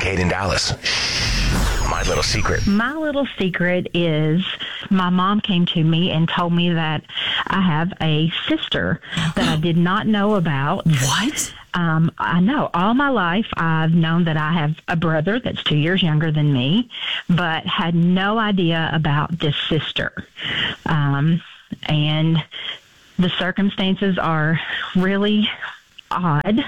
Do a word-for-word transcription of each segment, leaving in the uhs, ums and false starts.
Kate in Dallas. My little secret. My little secret is my mom came to me and told me that I have a sister that I did not know about. What? Um, I know all my life I've known that I have a brother that's two years younger than me, but had no idea about this sister. Um, and the circumstances are really odd.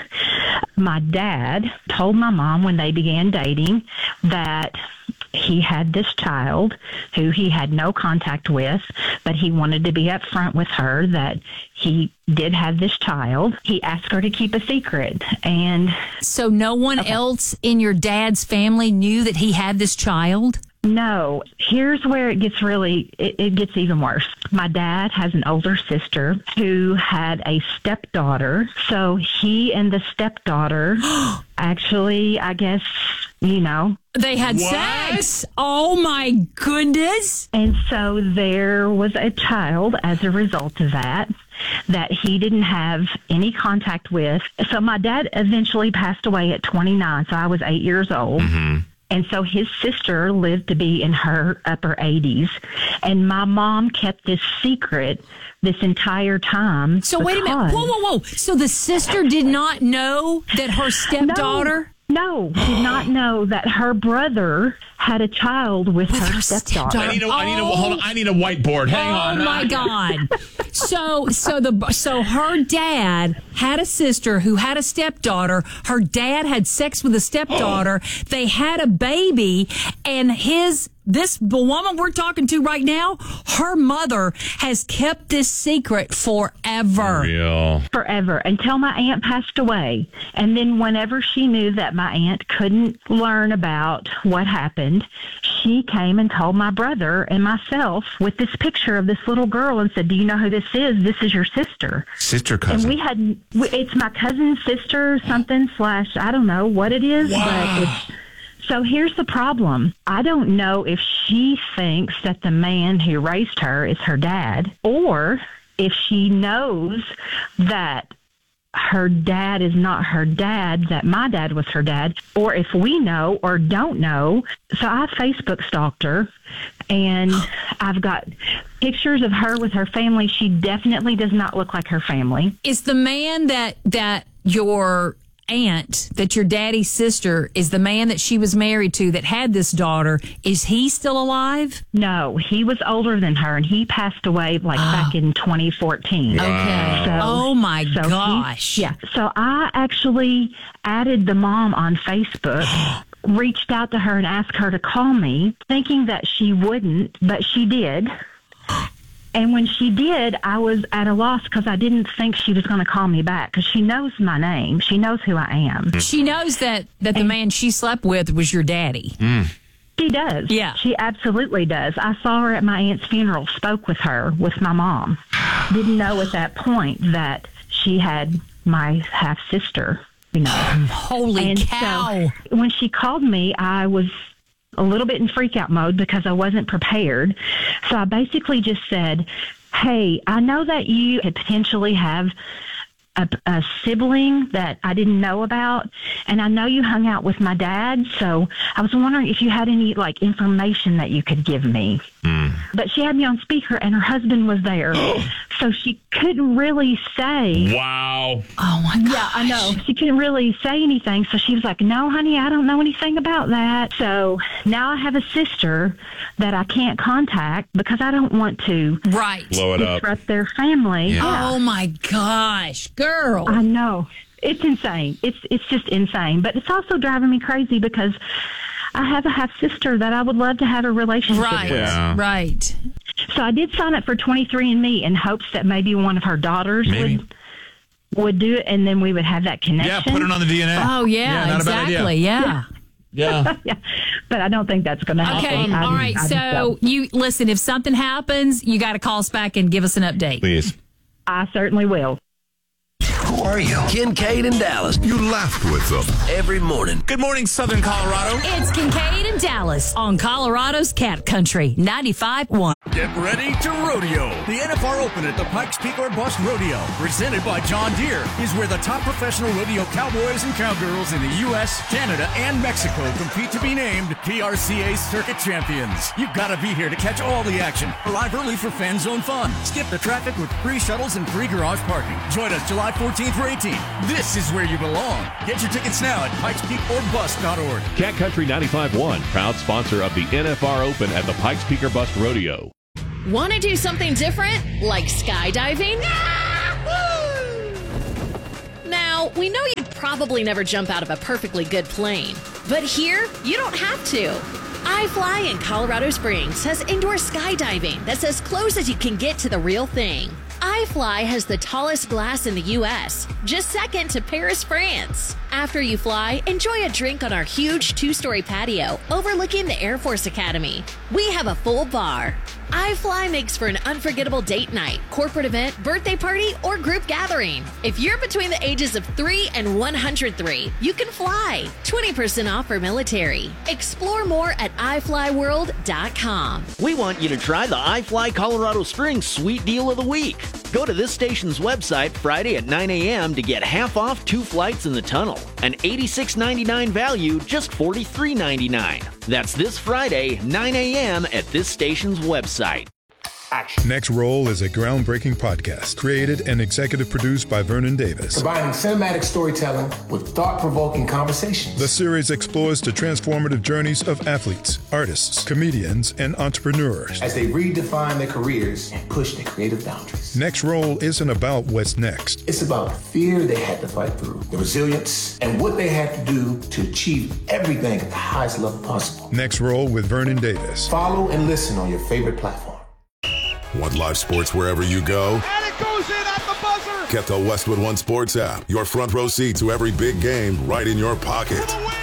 My dad told my mom when they began dating that he had this child who he had no contact with, but he wanted to be upfront with her that he did have this child. He asked her to keep a secret. And so no one okay. else in your dad's family knew that he had this child? No. Here's where it gets really, it, it gets even worse. My dad has an older sister who had a stepdaughter. So he and the stepdaughter actually, I guess, you know. They had what? sex. Oh, my goodness. And so there was a child as a result of that that he didn't have any contact with. So my dad eventually passed away at twenty-nine. So I was eight years old. Mm-hmm. And so his sister lived to be in her upper eighties. And my mom kept this secret this entire time. So wait a minute. Whoa, whoa, whoa. So the sister did not know that her stepdaughter... No, no did not know that her brother had a child with, with her, her stepdaughter. I need a, I need a, hold on, I need a whiteboard. Hang oh on. Oh, my God. So so the so her dad had a sister who had a stepdaughter. Her dad had sex with a stepdaughter. They had a baby, and his this the woman we're talking to right now, her mother has kept this secret forever. Real. Forever until my aunt passed away. And then whenever she knew that my aunt couldn't learn about what happened, she came and told my brother and myself with this picture of this little girl and said, "Do you know who this is? This is your sister." Sister cousin. And we had, it's my cousin's sister something slash, I don't know what it is, wow. but it's, so here's the problem. I don't know if she thinks that the man who raised her is her dad, or if she knows that her dad is not her dad, that my dad was her dad, or if we know or don't know. So I Facebook stalked her, and I've got pictures of her with her family. She definitely does not look like her family. Is the man that that your aunt, that your daddy's sister, is the man that she was married to that had this daughter, is he still alive? No, he was older than her, and he passed away like oh. back in twenty fourteen. Wow. Okay. So, oh, my so gosh. He, yeah. So I actually added the mom on Facebook, reached out to her and asked her to call me, thinking that she wouldn't, but she did. And when she did, I was at a loss because I didn't think she was going to call me back because she knows my name. She knows who I am. She knows that, that the man she slept with was your daddy. Mm. She does. Yeah. She absolutely does. I saw her at my aunt's funeral, spoke with her, with my mom. Didn't know at that point that she had my half-sister, you know. Holy and cow. So when she called me, I was a little bit in freak-out mode because I wasn't prepared. So I basically just said, "Hey, I know that you could potentially have a, a sibling that I didn't know about, and I know you hung out with my dad, so I was wondering if you had any, like, information that you could give me." Mm. But she had me on speaker, and her husband was there, so she couldn't really say. Wow. Oh, my gosh. Yeah, I know. She couldn't really say anything, so she was like, "No, honey, I don't know anything about that." So now I have a sister that I can't contact because I don't want to right. blow it up, disrupt their family. Yeah. Yeah. Oh, my gosh, girl. I know. It's insane. It's it's just insane. But it's also driving me crazy because I have a half-sister that I would love to have a relationship right. with. Yeah. Right. So I did sign up for twenty-three and me in hopes that maybe one of her daughters maybe. would would do it, and then we would have that connection. Yeah, put it on the D N A. Oh, yeah, yeah not exactly. A bad idea. Yeah. Yeah. yeah. But I don't think that's going to happen. Okay, I, all right. I So, you listen, if something happens, you got to call us back and give us an update. Please. I certainly will. Who are you? Kincaid and Dallas. You laughed with them. Every morning. Good morning, Southern Colorado. It's Kincaid and Dallas on Colorado's Cat Country ninety-five point one. Get ready to rodeo. The N F R Open at the Pikes Peak or Bust Rodeo, presented by John Deere, is where the top professional rodeo cowboys and cowgirls in the U S, Canada, and Mexico compete to be named P R C A Circuit Champions. You've got to be here to catch all the action. Arrive early for fan zone fun. Skip the traffic with free shuttles and free garage parking. Join us July fourteenth through eighteenth. This is where you belong. Get your tickets now at pikes peak or bust dot org. Cat Country ninety-five point one, proud sponsor of the N F R Open at the Pikes Peak or Bust Rodeo. Want to do something different, like skydiving? Now, we know you'd probably never jump out of a perfectly good plane, but here, you don't have to. iFly in Colorado Springs has indoor skydiving that's as close as you can get to the real thing. iFly has the tallest glass in the U S, just second to Paris, France. After you fly, enjoy a drink on our huge two-story patio overlooking the Air Force Academy. We have a full bar. iFly makes for an unforgettable date night, corporate event, birthday party, or group gathering. If you're between the ages of three and one hundred three, you can fly. twenty percent off for military. Explore more at i fly world dot com. We want you to try the iFly Colorado Springs Sweet Deal of the Week. Go to this station's website Friday at nine a.m. to get half off two flights in the tunnel. An eighty-six ninety-nine value, just forty-three ninety-nine. That's this Friday, nine a.m. at this station's website. Action. Next Roll is a groundbreaking podcast created and executive produced by Vernon Davis. Combining cinematic storytelling with thought-provoking conversations. The series explores the transformative journeys of athletes, artists, comedians, and entrepreneurs as they redefine their careers and push their creative boundaries. Next Roll isn't about what's next. It's about the fear they had to fight through, the resilience, and what they had to do to achieve everything at the highest level possible. Next Roll with Vernon Davis. Follow and listen on your favorite platform. Want live sports wherever you go? And it goes in at the buzzer! Get the Westwood One Sports app. Your front row seat to every big game right in your pocket.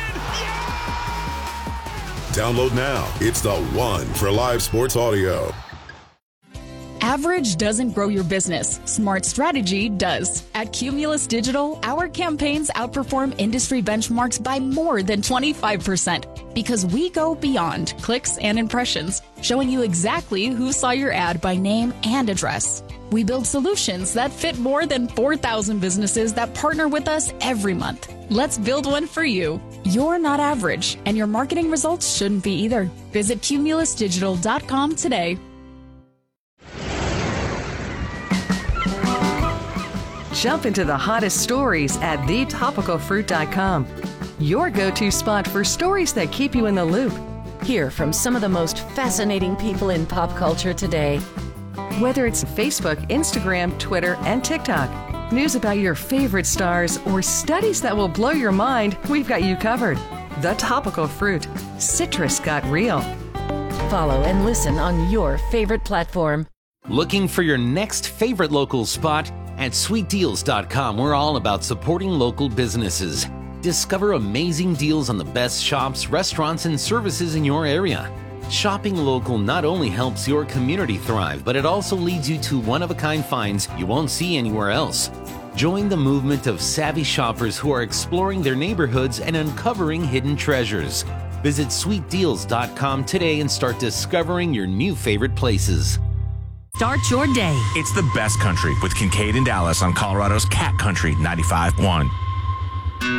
Download now. It's the one for live sports audio. Average doesn't grow your business. Smart strategy does. At Cumulus Digital, our campaigns outperform industry benchmarks by more than twenty-five percent because we go beyond clicks and impressions, showing you exactly who saw your ad by name and address. We build solutions that fit more than four thousand businesses that partner with us every month. Let's build one for you. You're not average, and your marketing results shouldn't be either. Visit cumulus digital dot com today. Jump into the hottest stories at the topical fruit dot com. Your go-to spot for stories that keep you in the loop. Hear from some of the most fascinating people in pop culture today. Whether it's Facebook, Instagram, Twitter, and TikTok, news about your favorite stars, or studies that will blow your mind, we've got you covered. The Topical Fruit. Citrus got real. Follow and listen on your favorite platform. Looking for your next favorite local spot? At sweet deals dot com, we're all about supporting local businesses. Discover amazing deals on the best shops, restaurants, and services in your area. Shopping local not only helps your community thrive, but it also leads you to one-of-a-kind finds you won't see anywhere else. Join the movement of savvy shoppers who are exploring their neighborhoods and uncovering hidden treasures. Visit sweet deals dot com today and start discovering your new favorite places. Start your day. It's the best country with Kincaid and Dallas on Colorado's Cat Country ninety-five point one.